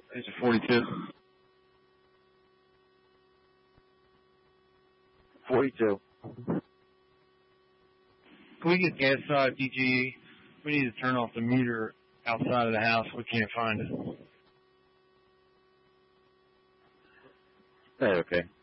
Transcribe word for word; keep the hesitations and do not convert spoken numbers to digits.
It's a forty-two. forty-two. Can we get gas side D G E? We need to turn off the meter outside of the house. We can't find it. Hey, okay.